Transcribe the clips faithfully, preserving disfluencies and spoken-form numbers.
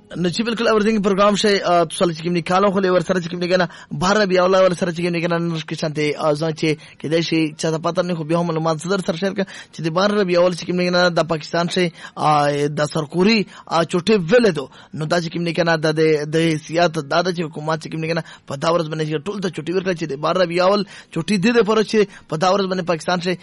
نو چې بالکل اورینګ پروګرام شي تاسو چې کوم نکالو خو ور سره چې کوم کنه بهر بیا الله ور سره چې کوم کنه نشک شانته ځان چې کله شي چې د پاتره نه خو به معلومات صدر سره شیر ک چې د بهر بیا ول چې کوم کنه د پاکستان شي د سرکوري چټي ویل دو نو دا چې کوم کنه د د سیاست د چې حکومت چې کوم کنه په دا ورځ باندې ټول ته چټي ورکړي چې د بهر بیا ول چټي دي د پر چې په دا ورځ باندې پاکستان شي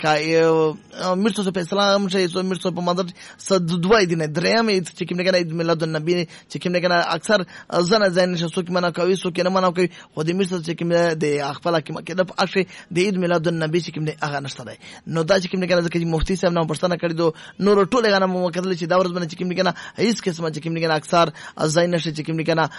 لکه مرسو په اسلام شي سو مرسو په مدد صد دوای دي نه درېم چې کوم کنه عيد میلاد النبي چې کوم کنه اکثر زنه زین شو کې منا کوي سو کې نه منا کوي خو د مرسو چې کوم د خپل کې کده په اخر د عيد میلاد النبي چې کوم نه هغه نشته دی نو دا چې کوم کنه ځکه چې مفتي صاحب نو پښتنه کړی دو نور ټول غنه مو کړل چې دا ورځ باندې چې کوم کنه هیڅ قسمه چې کوم کنه اکثر زین نشه چې کوم کنه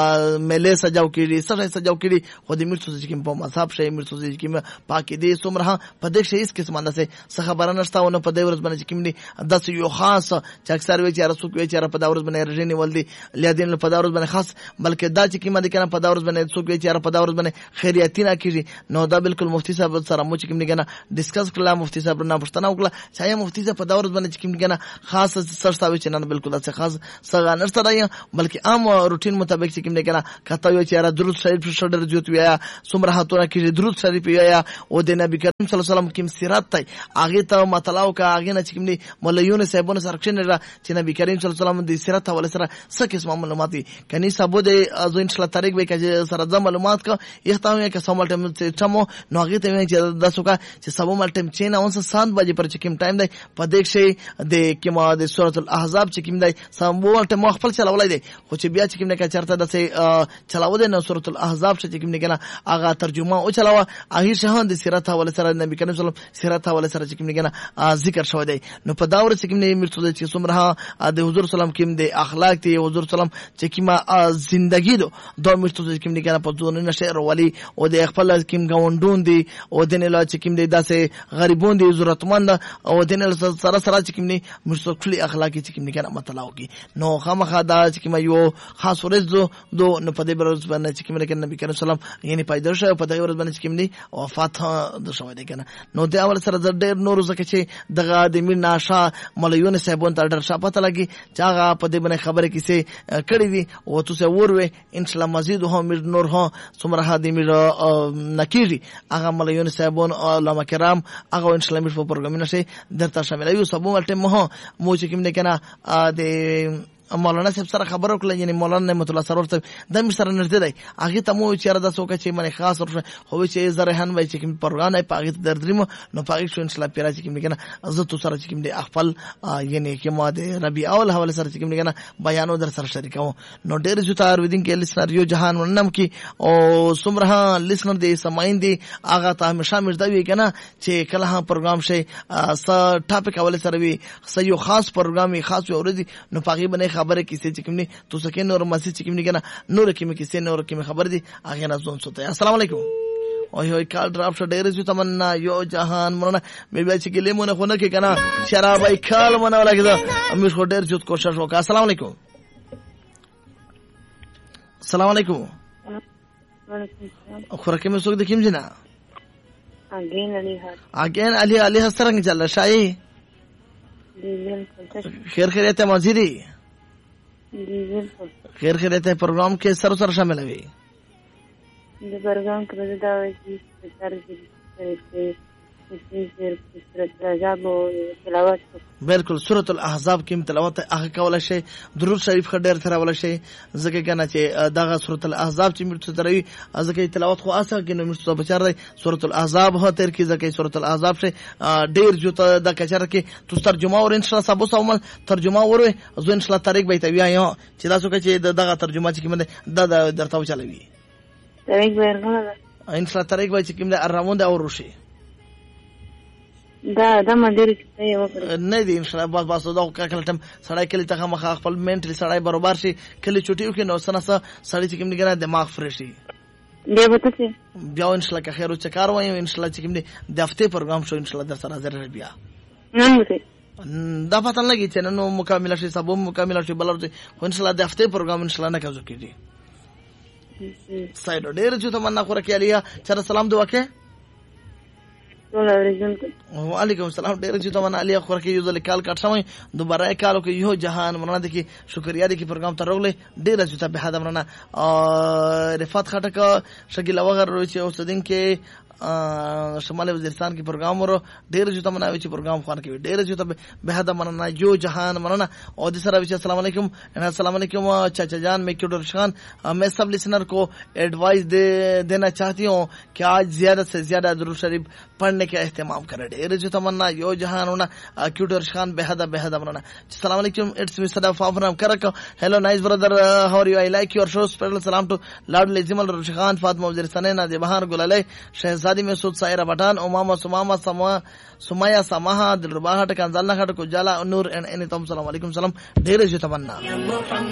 ملي سجاو کړي سره سجاو کړي خو د مرسو چې کوم په مذهب شي مرسو چې کوم پاکي دي سمره په دې شي هیڅ قسمه نه څه خبره نشته ونه په دې ورځ باندې چې کوم دي داس یو خاص چې اکثر وی چې رسو کوي چې په دا ورځ باندې رژنی ولدي لیدین په دا ورځ باندې خاص بلکې دا چې کوم دي کنه په دا ورځ باندې څوک وی چې په دا ورځ باندې خیریاتي نه کیږي نو دا بالکل مفتي صاحب سره مو چې کوم دي کنه ډیسکس کړل مفتي صاحب نه پښتنه وکړه چې مفتي صاحب په دا ورځ باندې چې کوم دي کنه خاص سر تاوي چې نه بالکل څه خاص څنګه نشته راي بلکې عام روټین مطابق چې کوم دي کنه کته وی چې را درود شریف شډر جوت ویا سمره هاتونه کیږي درود شریف ویا او د نبی کریم صلی الله علیه وسلم کوم سیرت ته هغه ته مطلب کا هغه نه چې کوم دي مليون صاحبونه سرکشن را چې نبی کریم صلی الله علیه وسلم د سیرت حواله سره څه قسم معلومات دي کني سبو د ازو ان شاء الله تاریخ به کې سره د معلومات کا یختام کې سمول ټیم ټمو نو هغه ته چې د سوکا چې سبو مل ټیم چین اونس سات بجې پر چې کوم ټایم دی په دې شي د کما د سورۃ الاحزاب چې کوم دی سمو ټیم خپل چلولای دی خو چې بیا چې کوم نه کا چرته د چلاو دی نو سورۃ الاحزاب چې کوم نه کنه هغه ترجمه او چلاوه هغه شهان د سیرت حواله سره نبی کریم صلی الله علیه وسلم سیرت حواله سره چې کوم نه کنه ذکر شوی دی نو په دا ور چې کوم نه مرتضی چې څومره د حضور سلام کوم د اخلاق دی حضور سلام چې کومه ژوندۍ دو د مرتضی کوم نه کنه په ځون نشه ولی او د خپل کوم غوندون دی او د نه لا چې کوم دی داسې غریبون دی ضرورتمند او د نه سره سره چې کوم نه مستقلی اخلاقی چې کوم نه کنه مطلب کی نو خامخا دا چې کوم یو خاص ورځ دو نو په دې ورځ باندې چې کوم نه کنه نبی کریم سلام یعنی پیدا شو په دې ورځ باندې چې کوم نه وفات د شوی دی کنه نو د اول سره ډېر نور زکه چې دغه د مين ناشا مليون صاحبون ته ډېر شپته لګي چې هغه په دې باندې خبره کیسه کړې دي او تاسو وروي ان شاء الله مزید هم نور ها څومره هدي میر نکیږي هغه مليون صاحبون علما کرام هغه ان شاء الله په پروګرام نشي درته شامل وي سبو ولټه مو مو چې کوم نه کنه د مولانا صاحب سره خبرو کړل یعنی مولانا نعمت الله سرور ته د مر سره نږدې دی هغه ته مو چې را د څوک چې منه خاص ورشه خو چې زرهان وای چې کوم پروګرام یې پاګه دردریم نو پاګه شو ان شاء الله پیرا چې کوم کنه عزت سره چې کوم دی خپل یعنی کې ماده ربيع اول حواله سره چې کوم کنه بیانو در سره شریکو نو ډېر زوتار ودین کې لسنر یو جهان ونم کې او سمره لسنر دی سماین دی هغه ته همیشه مردا وی کنه چې کله ها پروګرام شي س ټاپک حواله سره وی سيو خاص پروګرام خاص ورځي نو پاګه باندې خبره کیسه چې کوم نه تو سکه نور مسجد چې کوم نه کنه نور کې کیسه نور کې خبر دي هغه نه ځون سوته السلام علیکم او یو کال ډراپ شو ډېر زو تمنا یو جهان مرنه مې بیا چې کلمونه خو نه کې کنه شرابای کال مونږ ولا کېدا امې خو ډېر زو کوشش وکړه السلام علیکم السلام علیکم وعلیکم السلام خو راکې مې څوک د کیم جنا اگین علی هر اگین علی علی سرنګ چل شای خیر خیریت مازیری خیر خیریت پروگرام کے سر سر شامل ہوئی پروگرام کے دعوی بالکل سورۃ الاحزاب کی تلاوت هغه کول شي درود شریف خډیر سره ول شي زکه کنه چې دغه سورۃ الاحزاب چې مرته دروي زکه تلاوت خو اسه کې نو مرته بچار دی سورۃ الاحزاب هو تر کې زکه سورۃ الاحزاب شي ډیر جو ته د کچر کې تو ترجمه اور ان شاء الله سبو سوم ترجمه وروي زو ان شاء الله تاریخ به ته ویا یو چې تاسو کې دغه ترجمه چې کوم د درته چلوي تاریخ به ورغله ان شاء الله تاریخ به چې کوم د روان د اوروشي دا دا مدیر ته یو کړ نه دي ان شاء الله بس بس دا کله تم سړی کله ته مخ خپل منټلی سړی برابر شي کله چټیو کې نو سنه سړی چې کوم نه ګره دماغ فرش شي بیا به تاسو بیا ان شاء الله که خیر او چکار وایو ان شاء الله چې کوم دي د هفته پروګرام شو ان شاء الله در سره حاضر بیا نن ته دا پته لګی چې نو مکمل شي سبو مکمل شي بلور خو ان شاء الله د هفته پروګرام ان شاء الله نه کوو کېږي سایډ ډېر چې تمنا خور کې علیا چر سلام دعا کې ټول اوریدونکو وعلیکم السلام. ډېر چې تمنا علي خو کې یو ځل کال کټسمه دوباره کالو کې یو جهان مرنه د کی شکریا د کی پروګرام ته راغله ډېر چې ته به حدا مرنه رفات خټک شګیل وغیر چې اوسدین کې شمال وزیرستان کې پروګرام ورو ډېر چې تمنا وی چې پروګرام خوان کې ډېر چې ته به حدا مرنه یو جهان مرنه او د سره وی السلام علیکم السلام علیکم चाचा जान मैं क्यूटर खान मैं सब लिसनर को एडवाइस दे देना चाहती हूँ कि आज ज्यादा से ज्यादा दुरूद शरीफ पढ़ने का एहतमाम करें. ढेर जो तमन्ना यो जहान होना क्यूटर खान बेहदा बेहदा मरना. अस्सलाम वालेकुम इट्स मी सदा फाफराम करक hello nice brother how are you I like your show special सलाम टू लाड लेजिमल रुशखान फातिमा वजीरसने ना देबहार गुलाले शहजादी मसूद सायरा पठान उमामा सुमामा समा सुमाया समाहा दिलरुबा हट कंजालना हट कुजाला नूर एंड एनी तम सलाम वालेकुम सलाम. ढेर जो तमन्ना